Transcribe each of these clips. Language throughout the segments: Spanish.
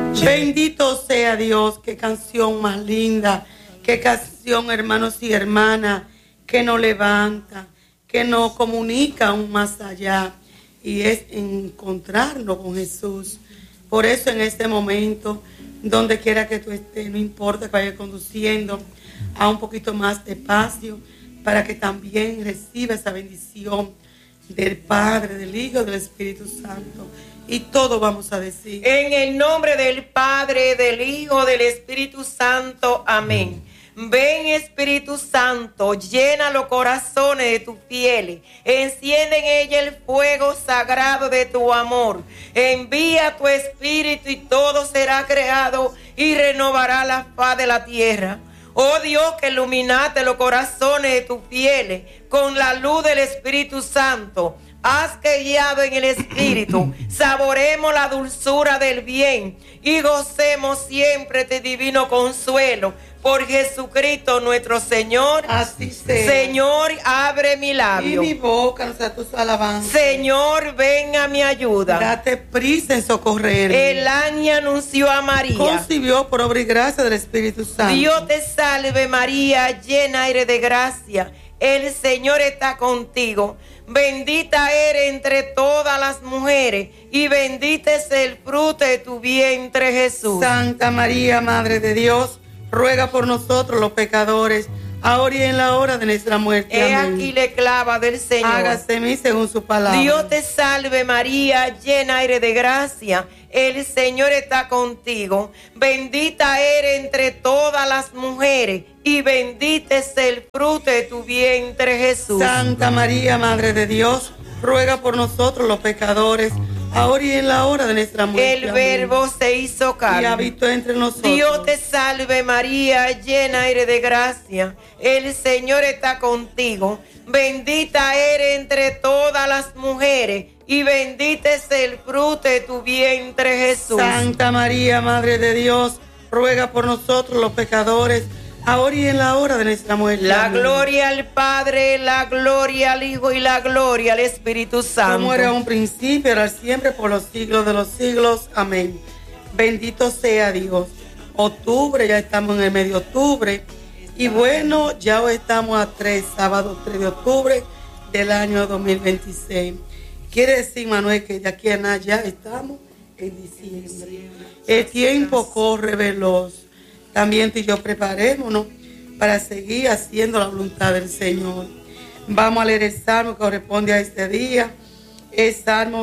Bendito sea Dios, qué canción más linda, qué canción, hermanos y hermanas, que nos levanta, que nos comunica aún más allá, y es encontrarnos con Jesús. Por eso en este momento, donde quiera que tú estés, no importa que vayas conduciendo, a un poquito más despacio, para que también reciba esa bendición del Padre, del Hijo, del Espíritu Santo. Y todo vamos a decir: en el nombre del Padre, del Hijo, del Espíritu Santo. Amén. Ven, Espíritu Santo, llena los corazones de tus fieles, enciende en ella el fuego sagrado de tu amor. Envía tu Espíritu y todo será creado y renovará la faz de la tierra. Oh Dios, que iluminaste los corazones de tus fieles con la luz del Espíritu Santo. Haz que guiado en el Espíritu saboremos la dulzura del bien y gocemos siempre de divino consuelo. Por Jesucristo nuestro Señor. Así sea. Señor, abre mi labio. Y mi boca no sea tu alabanza. Señor, ven a mi ayuda. Date prisa en socorrerme. El ángel anunció a María. Concibió por obra y gracia del Espíritu Santo. Dios te salve María, llena eres de gracia. El Señor está contigo. Bendita eres entre todas las mujeres y bendito es el fruto de tu vientre, Jesús. Santa María, Madre de Dios, ruega por nosotros los pecadores, ahora y en la hora de nuestra muerte. He Amén. aquí la esclava del Señor. Hágase en mí según su palabra. Dios te salve María, llena eres de gracia. El Señor está contigo. Bendita eres entre todas las mujeres y bendito es el fruto de tu vientre, Jesús. Santa María, Madre de Dios, ruega por nosotros los pecadores, ahora y en la hora de nuestra muerte. El Verbo se hizo carne y habitó entre nosotros. Dios te salve María, llena eres de gracia. El Señor está contigo. Bendita eres entre todas las mujeres y bendito es el fruto de tu vientre, Jesús. Santa María, Madre de Dios, ruega por nosotros los pecadores, ahora y en la hora de nuestra muerte. La Amén. gloria al Padre, la gloria al Hijo y la gloria al Espíritu Santo. Como era un principio, ahora siempre, por los siglos de los siglos. Amén. Bendito sea Dios. Octubre, ya estamos en el medio de octubre. Y bueno, ya hoy estamos a sábado 3 de octubre del año 2026. Quiere decir, Manuel, que de aquí a nada ya estamos en diciembre. El tiempo corre veloz. También tú y yo preparémonos para seguir haciendo la voluntad del Señor. Vamos a leer el salmo que corresponde a este día. El Salmo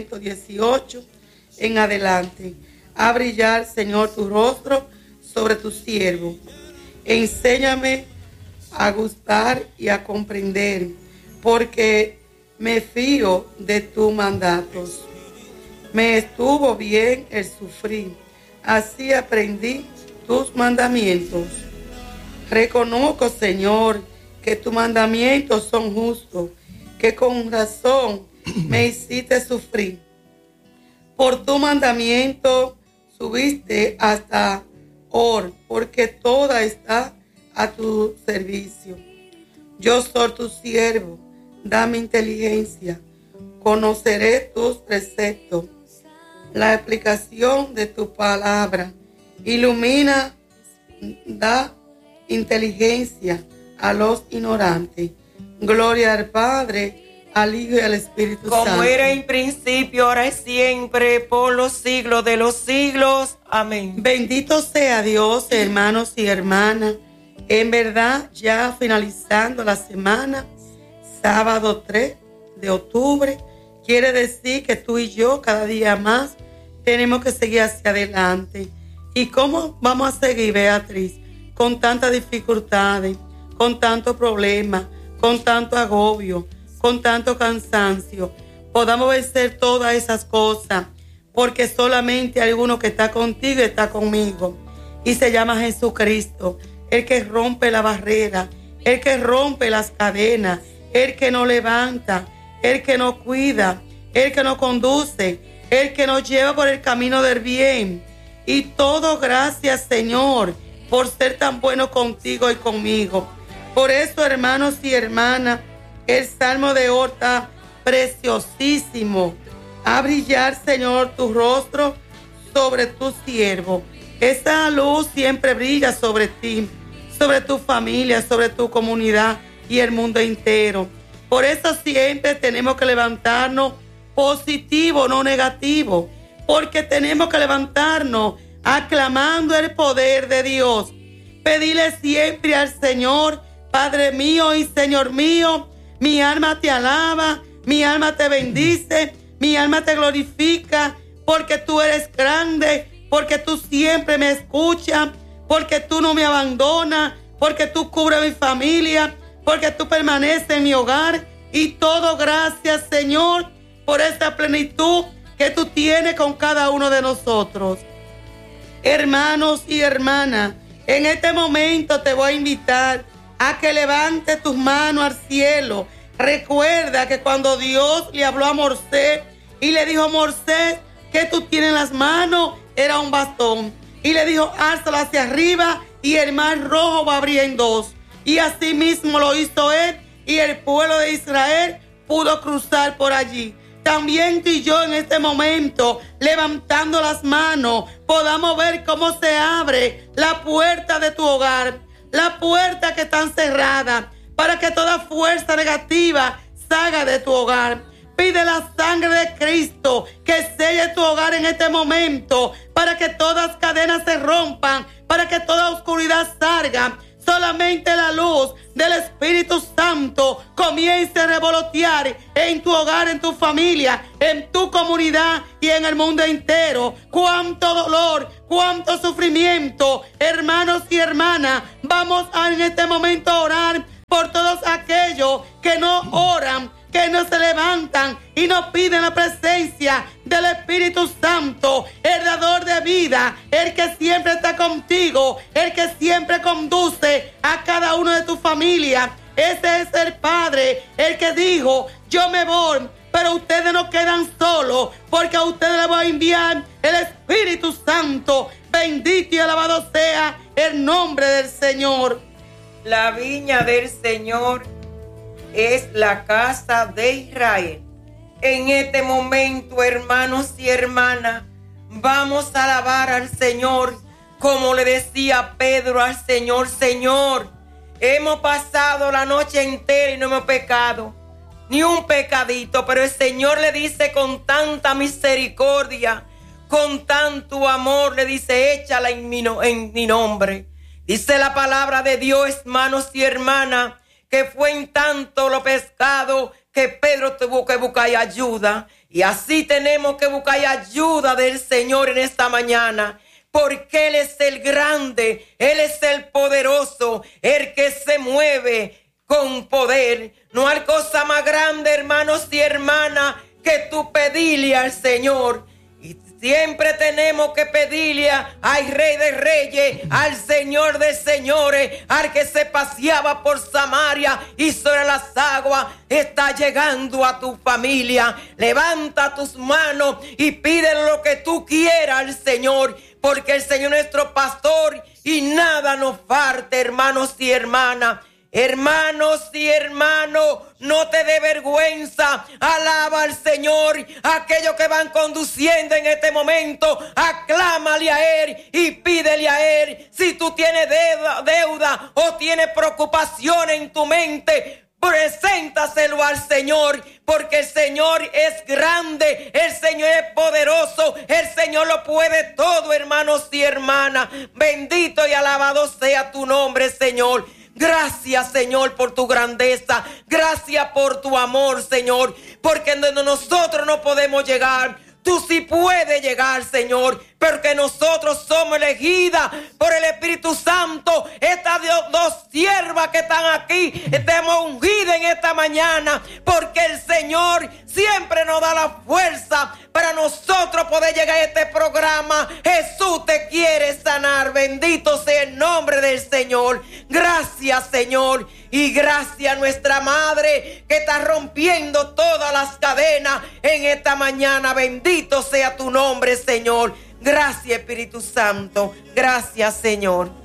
118 en adelante. A brillar, Señor, tu rostro sobre tu siervo. Enséñame a gustar y a comprender, porque me fío de tus mandatos. Me estuvo bien el sufrir, así aprendí tus mandamientos. Reconozco, Señor, que tus mandamientos son justos, que con razón me hiciste sufrir. Por tu mandamiento subiste hasta Or, porque toda está a tu servicio. Yo soy tu siervo, dame inteligencia, conoceré tus preceptos, la explicación de tu palabra. Ilumina, da inteligencia a los ignorantes. Gloria al Padre, al Hijo y al Espíritu Santo. Como era en principio, ahora y siempre, por los siglos de los siglos. Amén. Bendito sea Dios, hermanos y hermanas. En verdad, ya finalizando la semana, sábado 3 de octubre, quiere decir que tú y yo cada día más tenemos que seguir hacia adelante. ¿Y cómo vamos a seguir, Beatriz? Con tantas dificultades, con tantos problemas, con tanto agobio, con tanto cansancio. Podamos vencer todas esas cosas, porque solamente hay uno que está contigo y está conmigo. Y se llama Jesucristo, el que rompe la barrera, el que rompe las cadenas, el que nos levanta, el que nos cuida, el que nos conduce, el que nos lleva por el camino del bien. Y todo gracias, Señor, por ser tan bueno contigo y conmigo. Por eso, hermanos y hermanas, el Salmo de hoy está preciosísimo. A brillar, Señor, tu rostro sobre tu siervo. Esa luz siempre brilla sobre ti, sobre tu familia, sobre tu comunidad y el mundo entero. Por eso siempre tenemos que levantarnos positivo, no negativo, porque tenemos que levantarnos aclamando el poder de Dios. Pedirle siempre al Señor: Padre mío y Señor mío, mi alma te alaba, mi alma te bendice, mi alma te glorifica, porque tú eres grande, porque tú siempre me escuchas, porque tú no me abandonas, porque tú cubres mi familia, porque tú permaneces en mi hogar. Y todo gracias, Señor, por esta plenitud que tú tienes con cada uno de nosotros. Hermanos y hermanas, en este momento te voy a invitar a que levantes tus manos al cielo. Recuerda que cuando Dios le habló a Moisés y le dijo: Moisés, ¿qué tú tienes en las manos? Era un bastón. Y le dijo: álzalo hacia arriba y el mar rojo va a abrir en dos. Y así mismo lo hizo él, y el pueblo de Israel pudo cruzar por allí. También tú y yo en este momento, levantando las manos, podamos ver cómo se abre la puerta de tu hogar, la puerta que está cerrada, para que toda fuerza negativa salga de tu hogar. Pide la sangre de Cristo que selle tu hogar en este momento, para que todas cadenas se rompan, para que toda oscuridad salga. Solamente la luz del Espíritu Santo comience a revolotear en tu hogar, en tu familia, en tu comunidad y en el mundo entero. Cuánto dolor, cuánto sufrimiento, hermanos y hermanas. Vamos a en este momento a orar por todos aquellos que no oran, que no se levantan y no piden la presencia del Espíritu Santo, el dador de vida, el que siempre está contigo, el que siempre conduce a cada uno de tu familia. Ese es el Padre, el que dijo: yo me voy, pero ustedes no quedan solos, porque a ustedes les voy a enviar el Espíritu Santo. Bendito y alabado sea el nombre del Señor. La viña del Señor es la casa de Israel. En este momento, hermanos y hermanas, vamos a alabar al Señor, como le decía Pedro al Señor: Señor, hemos pasado la noche entera y no hemos pecado, ni un pecadito, pero el Señor le dice con tanta misericordia, con tanto amor, le dice: échala en mi nombre. Dice la palabra de Dios, hermanos y hermanas, que fue en tanto lo pescado que Pedro tuvo que buscar ayuda. Y así tenemos que buscar ayuda del Señor en esta mañana, porque Él es el grande, Él es el poderoso, el que se mueve con poder. No hay cosa más grande, hermanos y hermanas, que tú pedirle al Señor. Y siempre tenemos que pedirle al Rey de Reyes, al Señor de Señores, al que se paseaba por Samaria y sobre las aguas. Está llegando a tu familia. Levanta tus manos y pide lo que tú quieras al Señor, porque el Señor es nuestro pastor y nada nos falta, hermanos y hermanas. Hermanos y hermanos, no te dé vergüenza. Alaba al Señor. Aquellos que van conduciendo en este momento, aclámale a Él y pídele a Él. Si tú tienes deuda o tienes preocupación en tu mente, preséntaselo al Señor, porque el Señor es grande, el Señor es poderoso, el Señor lo puede todo, hermanos y hermanas. Bendito y alabado sea tu nombre, Señor. Gracias, Señor, por tu grandeza. Gracias por tu amor, Señor, porque donde nosotros no podemos llegar, tú sí puedes llegar, Señor, porque nosotros somos elegidas por el Espíritu Santo. Estas dos siervas que están aquí, estamos ungidas en esta mañana, porque el Señor siempre nos da la fuerza para nosotros poder llegar a este programa. Jesús te quiere sanar. Bendito sea el nombre del Señor. Gracias, Señor. Y gracias a nuestra Madre que está rompiendo todas las cadenas en esta mañana. Bendito sea tu nombre, Señor. Gracias, Espíritu Santo. Gracias, Señor.